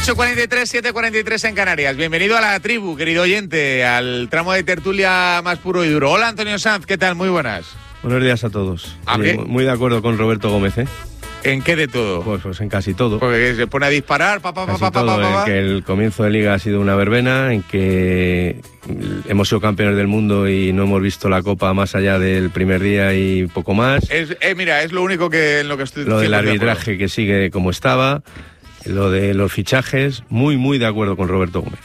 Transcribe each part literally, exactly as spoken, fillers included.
ocho cuarenta y tres, siete cuarenta y tres en Canarias. Bienvenido a la tribu, querido oyente, al tramo de tertulia más puro y duro. Hola, Antonio Sanz, ¿qué tal? Muy buenas. Buenos días a todos. ¿A Oye, muy de acuerdo con Roberto Gómez, ¿eh? ¿En qué de todo? Pues, pues en casi todo. Porque se pone a disparar, pa, pa, Casi pa, pa, todo, pa, pa, pa. en que el comienzo de Liga ha sido una verbena, en que hemos sido campeones del mundo y no hemos visto la Copa más allá del primer día y poco más. Es, eh, mira, es lo único que en lo que estoy Lo del cien por ciento de arbitraje acuerdo. que sigue como estaba, lo de los fichajes, muy, muy de acuerdo con Roberto Gómez.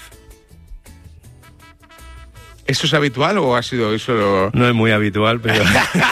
¿Eso es habitual o ha sido eso lo... No es muy habitual, pero...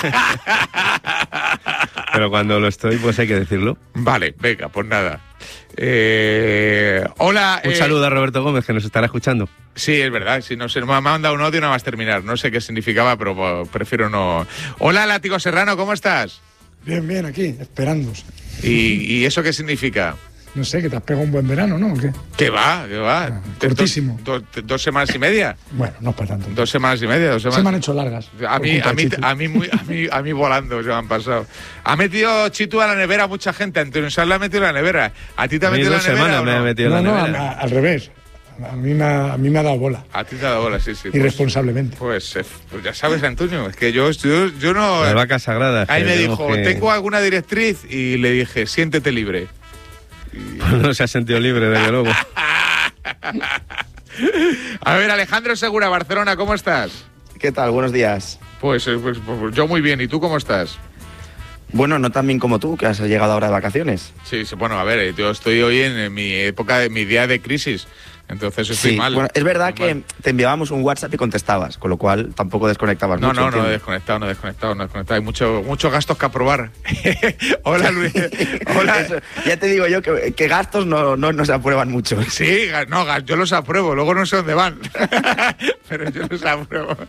pero cuando lo estoy, pues hay que decirlo. Vale, venga, pues nada. Eh, hola. Un eh, saludo a Roberto Gómez, que nos estará escuchando. Sí, es verdad. Si no sé, me ha mandado un audio nada más terminar. No sé qué significaba, pero pues, prefiero no. Hola, Látigo Serrano, ¿cómo estás? Bien, bien, aquí, esperándos. ¿Y, y eso qué significa? No sé, que te has pegado un buen verano, ¿no? ¿O qué? ¿Qué va? ¿Qué va? Ah, cortísimo. ¿Dos, dos, dos semanas y media? Bueno, no es para tanto. Dos semanas y media, dos Se semanas. me han hecho largas. A por mí, culpa a, mí, de Chitu. a, mí muy, a, mí, a mí volando se me han pasado. Ha metido Chitu a la nevera a mucha gente. Antonio Sanz la ha metido en la nevera. ¿A ti te ha A mí metido en dos la nevera semanas o me no? ha metido No, en la no, nevera. a- a- al revés. A mí, me ha, a mí me ha dado bola. A ti te ha dado bola, sí, sí. Pues, Irresponsablemente. pues, eh, pues ya sabes, Antonio, es que yo, yo, yo no... Las vacas sagradas. Ahí que me tenemos dijo, que- ¿tengo alguna directriz? Y le dije, siéntete libre. No se ha sentido libre, desde luego. A ver, Alejandro Segura, Barcelona, ¿cómo estás? ¿Qué tal? Buenos días. Pues, eh, pues, pues yo muy bien, ¿y tú cómo estás? Bueno, no tan bien como tú, que has llegado ahora de vacaciones. Sí, sí, bueno, a ver, eh, yo estoy hoy en, en mi época, de mi día de crisis, entonces estoy Sí, mal. bueno, es verdad Estoy que mal. te enviábamos un WhatsApp y contestabas, con lo cual tampoco desconectabas No, mucho. no, no, entiendo. desconectado, no desconectado, no desconectado. Hay mucho, muchos gastos que aprobar. Hola, Luis. Hola. Eso, ya te digo yo que, que gastos no, no, no se aprueban mucho. Sí, ga- no, ga- yo los apruebo, luego no sé dónde van, pero yo los apruebo.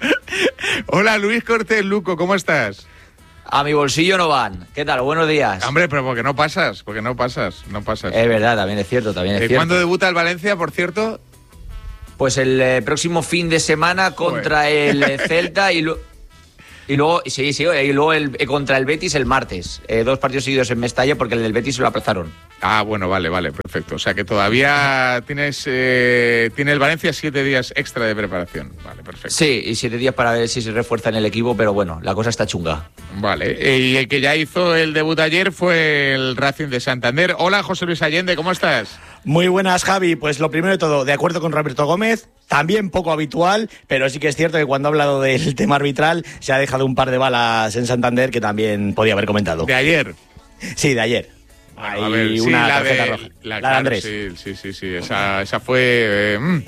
Hola, Luis Cortés Luco, ¿cómo estás? A mi bolsillo no van. ¿Qué tal? Buenos días. Hombre, pero porque no pasas, porque no pasas, no pasas. Es verdad, también es cierto, también es Eh, cierto. ¿Cuándo debuta el Valencia, por cierto? Pues el eh, próximo fin de semana contra el eh, Celta y, lo- y luego sí, sí, y luego el, eh, contra el Betis el martes. Eh, dos partidos seguidos en Mestalla porque el del Betis se lo aplazaron. Ah, bueno, vale, vale, perfecto. O sea que todavía tienes, eh, tiene el Valencia siete días extra de preparación. Vale, perfecto. Sí, y siete días para ver si se refuerza en el equipo, pero bueno, la cosa está chunga. Vale, eh, y el que ya hizo el debut ayer fue el Racing de Santander. Hola, José Luis Allende, ¿cómo estás? Muy buenas, Javi. Pues lo primero de todo, de acuerdo con Roberto Gómez, también poco habitual, pero sí que es cierto que cuando ha hablado del tema arbitral se ha dejado un par de balas en Santander que también podía haber comentado. De ayer. Sí, de ayer. Bueno, Hay a ver, sí, una la tarjeta de, roja. La, La de claro, Andrés. Sí, sí, sí, sí. Esa, esa fue. eh, mm,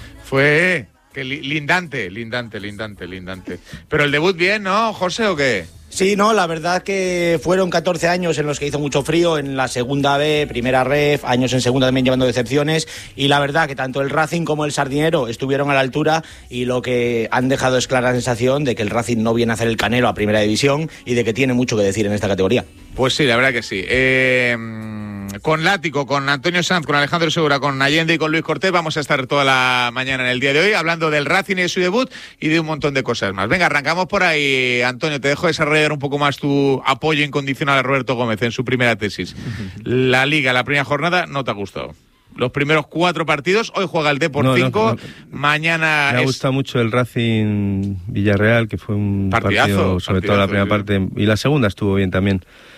fue. Que li- lindante, lindante, lindante, lindante. Pero el debut bien, ¿no, José, o qué? Sí, no, la verdad que fueron catorce años en los que hizo mucho frío, en la segunda B, primera ref, años en segunda también llevando decepciones, y la verdad que tanto el Racing como el Sardinero estuvieron a la altura, y lo que han dejado es clara sensación de que el Racing no viene a hacer el canelo a primera división y de que tiene mucho que decir en esta categoría. Pues sí, la verdad que sí. Eh, con Lático, con Antonio Sanz, con Alejandro Segura, con Allende y con Luis Cortés vamos a estar toda la mañana en el día de hoy hablando del Racing y de su debut y de un montón de cosas más. Venga, arrancamos por ahí, Antonio. Te dejo desarrollar un poco más tu apoyo incondicional a Roberto Gómez en su primera tesis. La Liga, la primera jornada, no te ha gustado. Los primeros cuatro partidos, hoy juega el Depor No, no, cinco, no. mañana Me ha es... gustado mucho el Racing Villarreal, que fue un Partidazo, partido, sobre todo la primera partidazo, sí. parte, y la segunda estuvo bien también.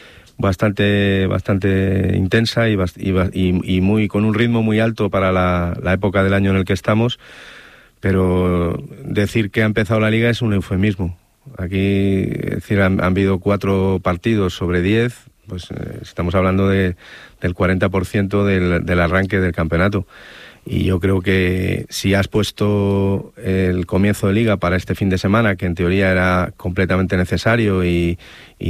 Bastante bastante intensa y, bast- y, ba- y- y muy con un ritmo muy alto para la, la época del año en el que estamos, pero decir que ha empezado la Liga es un eufemismo. Aquí, es decir, han, han habido cuatro partidos sobre diez, pues eh, estamos hablando de, del cuarenta por ciento del, del arranque del campeonato. Y yo creo que si has puesto el comienzo de Liga para este fin de semana, que en teoría era completamente necesario y, y,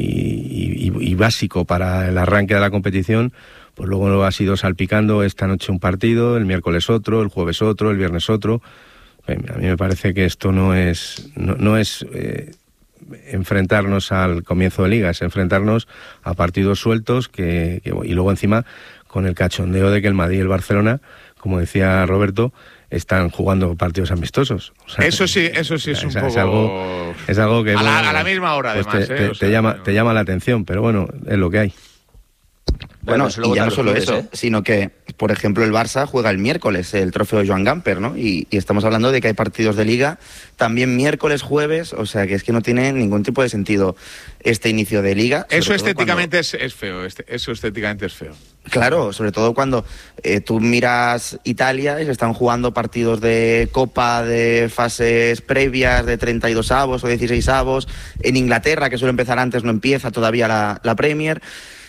y, y, y básico para el arranque de la competición, pues luego lo has ido salpicando. Esta noche un partido, el miércoles otro, el jueves otro, el viernes otro. A mí me parece que esto no es, no, no es eh, enfrentarnos al comienzo de Liga, es enfrentarnos a partidos sueltos que, que, y luego encima con el cachondeo de que el Madrid y el Barcelona, como decía Roberto, están jugando partidos amistosos. O sea, Eso sí, eso sí es un es, poco... es algo, es algo que... A la, bueno, a la misma hora, pues además. te, ¿eh? te, O sea, te llama, te llama la atención, pero bueno, es lo que hay. Bueno, Pero y ya no solo clubes, eso, ¿eh? sino que, por ejemplo, el Barça juega el miércoles el trofeo Joan Gamper, ¿no? Y, y estamos hablando de que hay partidos de Liga también miércoles, jueves, o sea que es que no tiene ningún tipo de sentido este inicio de Liga. Eso estéticamente cuando... es, es feo, este, eso estéticamente es feo. Claro, sobre todo cuando eh, tú miras Italia y se están jugando partidos de Copa de fases previas de treinta y dos avos o dieciséis avos. En Inglaterra, que suele empezar antes, no empieza todavía la, la Premier.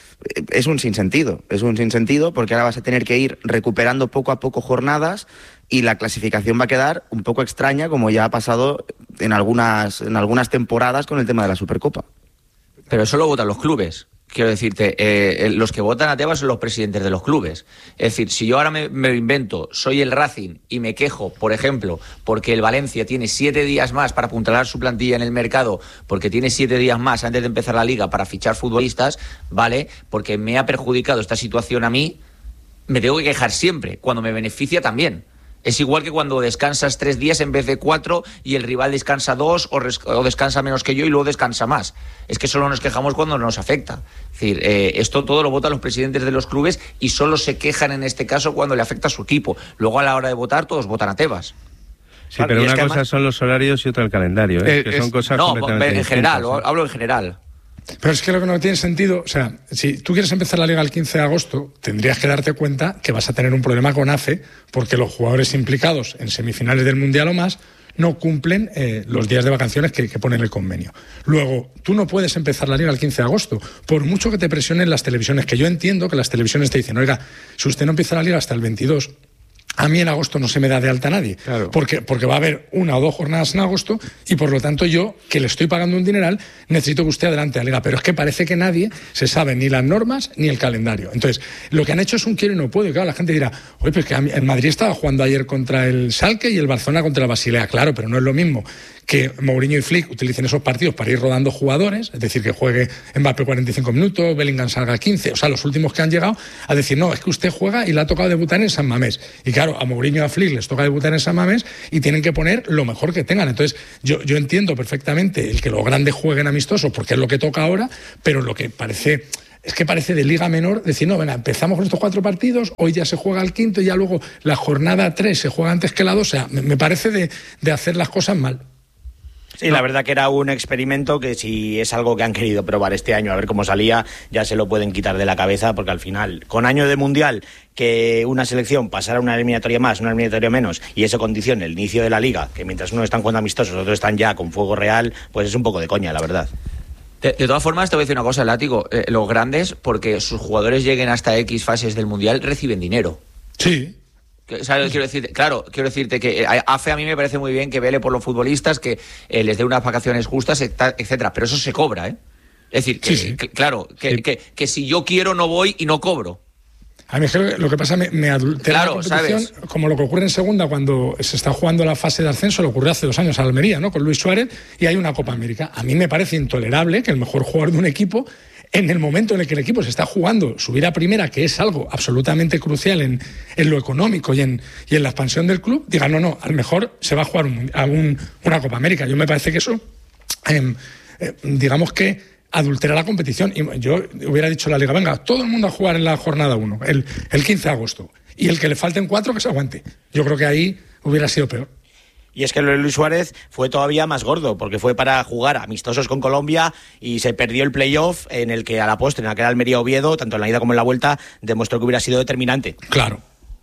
Es un sinsentido, es un sinsentido porque ahora vas a tener que ir recuperando poco a poco jornadas y la clasificación va a quedar un poco extraña, como ya ha pasado en algunas, en algunas temporadas con el tema de la Supercopa. Pero eso lo votan los clubes. Quiero decirte, eh, los que votan a Tebas son los presidentes de los clubes. Es decir, si yo ahora me, me invento, soy el Racing y me quejo, por ejemplo, porque el Valencia tiene siete días más para apuntalar su plantilla en el mercado, porque tiene siete días más antes de empezar la liga para fichar futbolistas, ¿vale? Porque me ha perjudicado esta situación a mí, me tengo que quejar siempre, cuando me beneficia también. Es igual que cuando descansas tres días en vez de cuatro y el rival descansa dos o, res- o descansa menos que yo y luego descansa más. Es que solo nos quejamos cuando nos afecta. Es decir, eh, esto todo lo votan los presidentes de los clubes y solo se quejan en este caso cuando le afecta a su equipo. Luego a la hora de votar todos votan a Tebas. Sí, claro, pero una cosa además... son los horarios y otra el calendario, ¿eh? Eh, que son es... cosas no, completamente en general, distintas, ¿eh? hablo en general. Pero es que lo que no tiene sentido, o sea, si tú quieres empezar la liga el quince de agosto, tendrías que darte cuenta que vas a tener un problema con A F E, porque los jugadores implicados en semifinales del Mundial o más no cumplen eh, los días de vacaciones que, que pone en el convenio. Luego, tú no puedes empezar la liga el quince de agosto, por mucho que te presionen las televisiones, que yo entiendo que las televisiones te dicen, oiga, si usted no empieza la liga hasta el veintidós, a mí en agosto no se me da de alta a nadie, claro. porque, porque va a haber una o dos jornadas en agosto y por lo tanto yo, que le estoy pagando un dineral, necesito que usted adelante a la liga. Pero es que parece que nadie se sabe ni las normas ni el calendario. Entonces, lo que han hecho es un quiero y no puedo. Y claro, la gente dirá, oye, pues que el Madrid estaba jugando ayer contra el Schalke y el Barcelona contra el Basilea. Claro, pero no es lo mismo que Mourinho y Flick utilicen esos partidos para ir rodando jugadores, es decir, que juegue Mbappé cuarenta y cinco minutos, Bellingham salga quince, o sea, los últimos que han llegado a decir, no, es que usted juega y le ha tocado debutar en San Mamés. Y claro, a Mourinho y a Flick les toca debutar en San Mamés y tienen que poner lo mejor que tengan. Entonces, yo, yo entiendo perfectamente el que los grandes jueguen amistosos porque es lo que toca ahora, pero lo que parece... Es que parece de liga menor decir, no, venga, empezamos con estos cuatro partidos, hoy ya se juega el quinto y ya luego la jornada tres se juega antes que la dos, o sea, me, me parece de, de hacer las cosas mal. Sí, la verdad que era un experimento que si es algo que han querido probar este año, a ver cómo salía, ya se lo pueden quitar de la cabeza, porque al final, con año de Mundial, que una selección pasara una eliminatoria más, una eliminatoria menos, y eso condicione el inicio de la Liga, que mientras unos están jugando amistosos, otros están ya con fuego real, pues es un poco de coña, la verdad. De, de todas formas, te voy a decir una cosa, Látigo. Eh, los grandes, porque sus jugadores lleguen hasta X fases del Mundial, reciben dinero. Sí. ¿Sabes? Quiero decir, claro, quiero decirte que a A F E a mí me parece muy bien que vele por los futbolistas, que eh, les dé unas vacaciones justas, etcétera. Pero eso se cobra, ¿eh? Es decir, que, sí, sí. que, claro, que, sí. que, que si yo quiero no voy y no cobro. A mí es que lo que pasa me, me adultera claro, la competición, ¿sabes? Como lo que ocurre en segunda cuando se está jugando la fase de ascenso, lo ocurrió hace dos años a Almería, ¿no? Con Luis Suárez, y hay una Copa América. A mí me parece intolerable que el mejor jugador de un equipo, en el momento en el que el equipo se está jugando subir a primera, que es algo absolutamente crucial en, en lo económico y en, y en la expansión del club, diga, no, no, al mejor se va a jugar un, a un, una Copa América. Yo me parece que eso, eh, eh, digamos que adulterar la competición. Y yo hubiera dicho a la Liga, venga, todo el mundo a jugar en la jornada uno, el, el quince de agosto, y el que le falten cuatro, que se aguante. Yo creo que ahí hubiera sido peor. Y es que lo de Luis Suárez fue todavía más gordo, porque fue para jugar amistosos con Colombia y se perdió el playoff en el que a la postre, en aquel Almería-Oviedo, tanto en la ida como en la vuelta, demostró que hubiera sido determinante. Claro.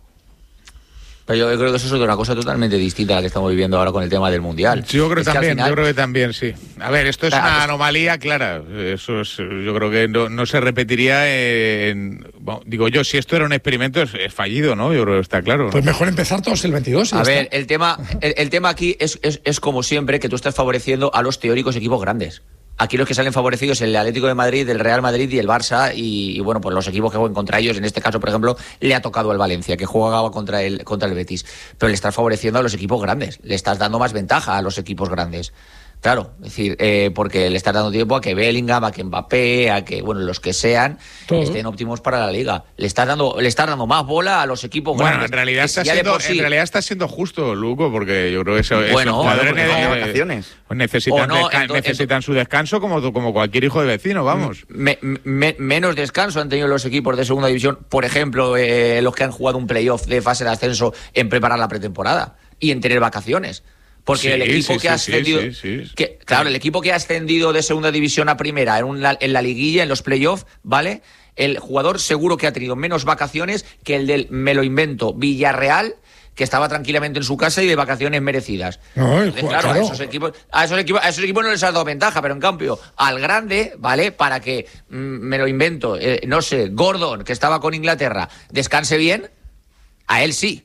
Pero yo creo que eso es otra cosa totalmente distinta a la que estamos viviendo ahora con el tema del Mundial. Yo creo es que también, final... yo creo que también, sí. A ver, esto es claro, una es... anomalía clara. Eso es, yo creo que no, no se repetiría en... Bueno, digo yo, si esto era un experimento, es, es fallido, ¿no? Yo creo que está claro, ¿no? Pues mejor empezar todos el veintidós. Y a ya ver, está. el tema, el, el tema aquí es, es, es como siempre, que tú estás favoreciendo a los teóricos equipos grandes. Aquí los que salen favorecidos el Atlético de Madrid, el Real Madrid y el Barça, y, y bueno, pues los equipos que juegan contra ellos, en este caso, por ejemplo, le ha tocado al Valencia, que jugaba contra el, contra el Betis. Pero le estás favoreciendo a los equipos grandes, le estás dando más ventaja a los equipos grandes. Claro, es decir, eh, porque le estás dando tiempo a que Bellingham, a que Mbappé, a que, bueno, los que sean, Todo. estén óptimos para la Liga. Le estás dando, le estás dando más bola a los equipos bueno, grandes. En realidad, está siendo, sí. en realidad está siendo justo, Luco, porque yo creo que eso, bueno, esos jugadores bueno, de vacaciones. necesitan, no, desca- entonces, necesitan su descanso como, como cualquier hijo de vecino, vamos. Me, me, menos descanso han tenido los equipos de segunda división, por ejemplo, eh, los que han jugado un playoff de fase de ascenso en preparar la pretemporada y en tener vacaciones. Porque sí, el equipo sí, que ha sí, ascendido, sí, sí, sí. Que, claro, el equipo que ha ascendido de segunda división a primera en, una, en la liguilla, en los playoffs, ¿vale? El jugador seguro que ha tenido menos vacaciones que el del, me lo invento, Villarreal, que estaba tranquilamente en su casa y de vacaciones merecidas. No, Entonces, claro, claro. A, esos equipos, a, esos equipos, a esos equipos no les ha dado ventaja, pero en cambio, al grande, ¿vale? Para que, mm, me lo invento, eh, no sé, Gordon, que estaba con Inglaterra, descanse bien, a él sí.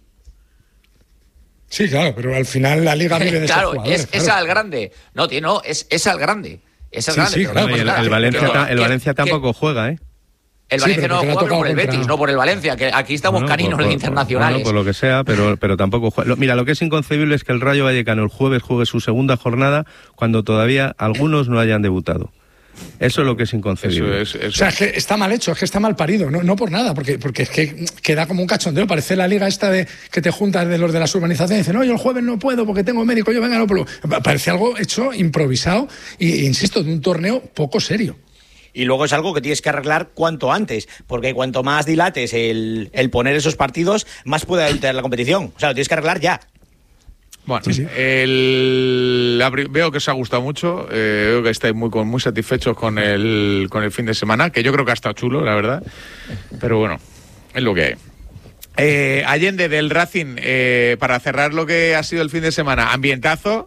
Sí, claro, pero al final la Liga vive de claro, esos jugadores. Es, claro, es al grande. No, tío, no, es, es al grande. Es al sí, grande. Sí, claro, no, el, el Valencia, pero, ta, el Valencia que, tampoco que, juega, ¿eh? El Valencia sí, no juega pero por el contra... Betis, no por el Valencia, que aquí estamos bueno, caninos por, por, internacionales. Bueno, por lo que sea, pero, pero tampoco juega. Mira, lo que es inconcebible es que el Rayo Vallecano el jueves juegue su segunda jornada cuando todavía algunos no hayan debutado. Eso es lo que es inconcebible. Eso es, eso. O sea, es que está mal hecho, es que está mal parido, no, no por nada, porque, porque es que queda como un cachondeo. Parece la liga esta de que te juntas de los de las urbanizaciones y dicen, no, yo el jueves no puedo porque tengo médico, yo venga, no puedo. Parece algo hecho, improvisado, e insisto, de un torneo poco serio. Y luego es algo que tienes que arreglar cuanto antes, porque cuanto más dilates el, el poner esos partidos, más puede adulterar la competición. O sea, lo tienes que arreglar ya. Bueno, sí, sí. El, la, veo que os ha gustado mucho, eh, veo que estáis muy, muy satisfechos con el, con el fin de semana, que yo creo que ha estado chulo, la verdad, pero bueno, es lo que hay. Eh, Allende del Racing, eh, para cerrar lo que ha sido el fin de semana, ambientazo,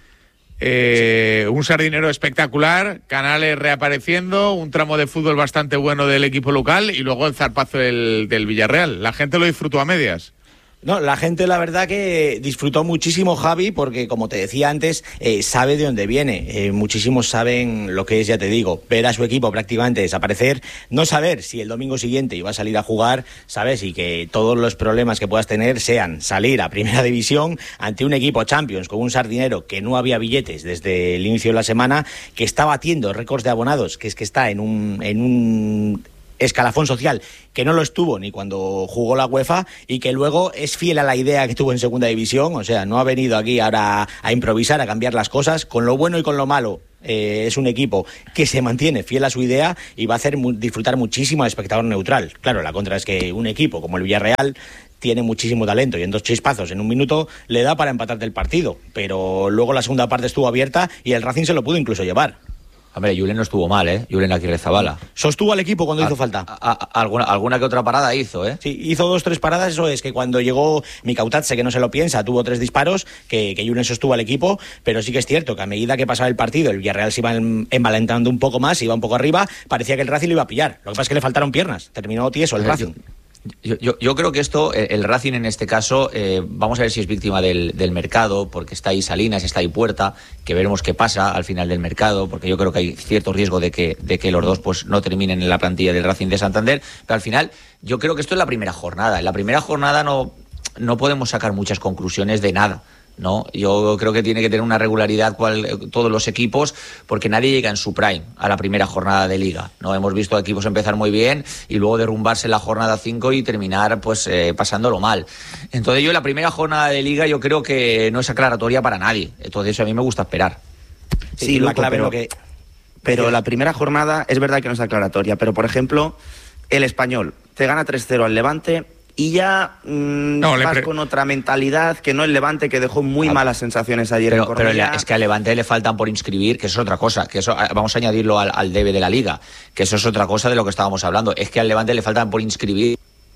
eh, un Sardinero espectacular, Canales reapareciendo, un tramo de fútbol bastante bueno del equipo local y luego el zarpazo del, del Villarreal. La gente lo disfrutó a medias. No, la gente la verdad que disfrutó muchísimo, Javi, porque como te decía antes, eh, sabe de dónde viene. Eh, muchísimos saben lo que es, ya te digo, ver a su equipo prácticamente desaparecer, no saber si el domingo siguiente iba a salir a jugar, ¿sabes? Y que todos los problemas que puedas tener sean salir a Primera División ante un equipo Champions con un Sardinero que no había billetes desde el inicio de la semana, que está batiendo récords de abonados, que es que está en un... En un escalafón social que no lo estuvo ni cuando jugó la UEFA y que luego es fiel a la idea que tuvo en segunda división, o sea, no ha venido aquí ahora a improvisar, a cambiar las cosas, con lo bueno y con lo malo. Eh, es un equipo que se mantiene fiel a su idea y va a hacer mu- disfrutar muchísimo al espectador neutral. Claro, la contra es que un equipo como el Villarreal tiene muchísimo talento y en dos chispazos en un minuto le da para empatarte el partido, pero luego la segunda parte estuvo abierta y el Racing se lo pudo incluso llevar. Hombre, Julen no estuvo mal, ¿eh? Julen Aguirrezabala. Sostuvo al equipo cuando a, hizo falta. A, a, alguna, alguna que otra parada hizo, ¿eh? Sí, hizo dos, tres paradas. Eso es que cuando llegó Mikautatse, que no se lo piensa, tuvo tres disparos, que, que Julen sostuvo al equipo, pero sí que es cierto que a medida que pasaba el partido, el Villarreal se iba envalentando un poco más, iba un poco arriba, parecía que el Racing lo iba a pillar. Lo que pasa es que le faltaron piernas. Terminó tieso el Racing. Yo, yo, yo creo que esto, el Racing en este caso, eh, vamos a ver si es víctima del, del mercado, porque está ahí Salinas, está ahí Puerta, que veremos qué pasa al final del mercado, porque yo creo que hay cierto riesgo de que, de que los dos pues no terminen en la plantilla del Racing de Santander, pero al final yo creo que esto es la primera jornada. En la primera jornada no, no podemos sacar muchas conclusiones de nada. No, yo creo que tiene que tener una regularidad cual, todos los equipos, porque nadie llega en su prime a la primera jornada de liga. No hemos visto equipos empezar muy bien y luego derrumbarse en la jornada cinco y terminar pues eh, pasándolo mal. Entonces yo en la primera jornada de liga yo creo que no es aclaratoria para nadie. Entonces a mí me gusta esperar. Sí, sí la clave pero, lo que pero la primera jornada es verdad que no es aclaratoria, pero por ejemplo, el Español te gana tres cero al Levante. Y ya mmm, no, vas pre... con otra mentalidad que no el Levante, que dejó muy ah, malas sensaciones ayer pero, en Cornellá. Pero es que al Levante le faltan por inscribir, que eso es otra cosa, que eso vamos a añadirlo al, al debe de la Liga, que eso es otra cosa de lo que estábamos hablando. Es que al Levante le faltan por inscribir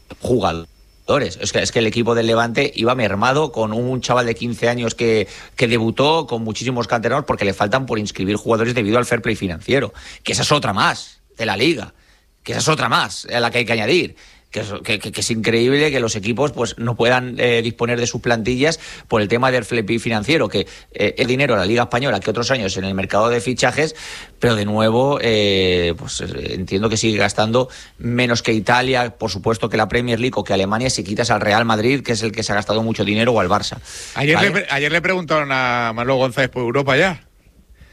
jugadores. Es que, es que el equipo del Levante iba mermado con un chaval de quince años que, que debutó con muchísimos canteranos porque le faltan por inscribir jugadores debido al fair play financiero. Que esa es otra más de la Liga, que esa es otra más a la que hay que añadir. Que es, que, que es increíble que los equipos pues no puedan eh, disponer de sus plantillas por el tema del fair play financiero, que eh, el dinero a la Liga Española que otros años en el mercado de fichajes, pero de nuevo eh, pues eh, entiendo que sigue gastando menos que Italia, por supuesto que la Premier League o que Alemania, si quitas al Real Madrid, que es el que se ha gastado mucho dinero, o al Barça. Ayer, ¿vale? le, ayer le preguntaron a Manolo González por Europa ya.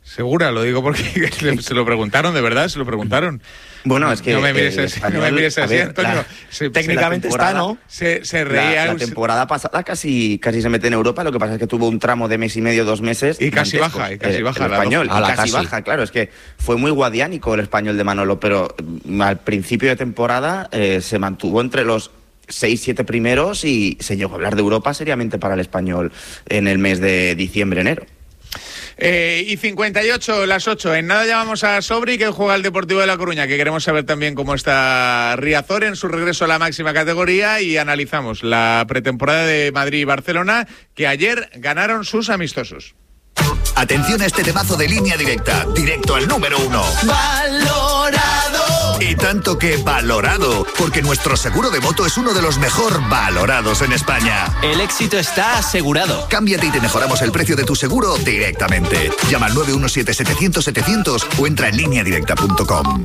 Segura, lo digo porque se lo preguntaron, de verdad, se lo preguntaron. Bueno, es que no me mires así, español, no me mires así, ver, Antonio. La, se, técnicamente está, ¿no? Se, se reía. La, la temporada pasada casi, casi se mete en Europa, lo que pasa es que tuvo un tramo de mes y medio, dos meses. Y casi baja, y casi el, baja. El español, a la y casi, casi baja, claro, es que fue muy guadiánico el español de Manolo, pero al principio de temporada eh, se mantuvo entre los seis, siete primeros y se llegó a hablar de Europa seriamente para el español en el mes de diciembre, enero. Eh, y cincuenta y ocho, las ocho. En nada llamamos a Sobri, que juega el Deportivo de La Coruña, que queremos saber también cómo está Riazor en su regreso a la máxima categoría, y analizamos la pretemporada de Madrid y Barcelona, que ayer ganaron sus amistosos. Atención a este temazo de Línea Directa, directo al número uno. ¡Valorado! Y tanto que valorado, porque nuestro seguro de moto es uno de los mejor valorados en España. El éxito está asegurado. Cámbiate y te mejoramos el precio de tu seguro directamente. Llama al nueve uno siete, setecientos, setecientos o entra en línea directa punto com.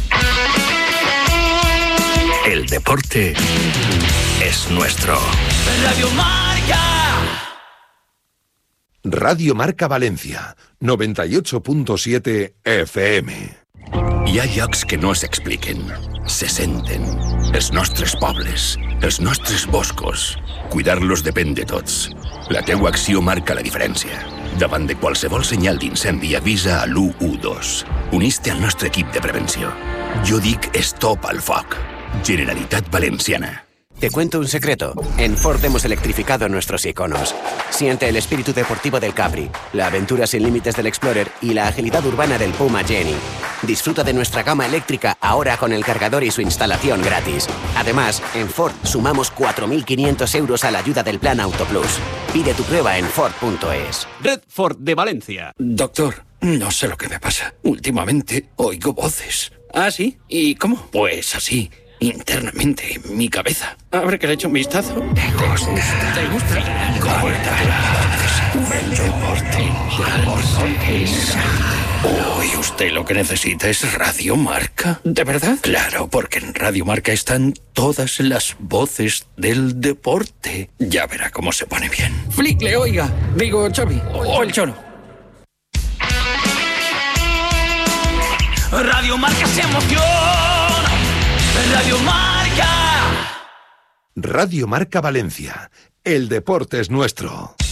El deporte es nuestro. Radio Marca. Radio Marca Valencia, noventa y ocho punto siete F M. Hi ha llocs que no s'expliquen, se senten. Els nostres pobles, els nostres boscos. Cuidar-los depèn de tots. La teua acció marca la diferència. Davant de qualsevol senyal d'incendi, avisa a l'u u dos. Unís-te al nostre equip de prevenció. Jo dic Stop al foc. Generalitat Valenciana. Te cuento un secreto. En Ford hemos electrificado nuestros iconos. Siente el espíritu deportivo del Capri, la aventura sin límites del Explorer y la agilidad urbana del Puma Jenny. Disfruta de nuestra gama eléctrica ahora con el cargador y su instalación gratis. Además, en Ford sumamos cuatro mil quinientos euros a la ayuda del Plan Auto Plus. Pide tu prueba en Ford punto es. Red Ford de Valencia. Doctor, no sé lo que me pasa. Últimamente oigo voces. ¿Ah, sí? ¿Y cómo? Pues así. Internamente en mi cabeza. A ver que le echo un vistazo. ¿Te gusta? ¿Te gusta? El deporte. Uy, usted lo que necesita es Radio Marca. ¿De verdad? Claro, porque en Radio Marca están todas las voces del deporte. Ya verá cómo se pone bien. Flick, le oiga. Digo, Xavi. O el Cholo. Radio Marca se emociona. Radio Marca. Radio Marca Valencia. El deporte es nuestro.